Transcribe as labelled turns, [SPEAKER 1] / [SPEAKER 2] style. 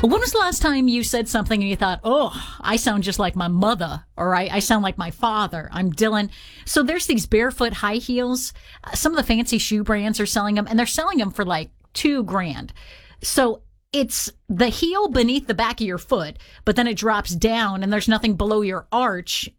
[SPEAKER 1] When was the last time you said something and you thought, oh, I sound just like my mother, or I sound like my father? I'm Dylan. So there's these barefoot high heels. Some of the fancy shoe brands are selling them, and they're selling them for like $2,000. So it's the heel beneath the back of your foot, but then it drops down and there's nothing below your arch.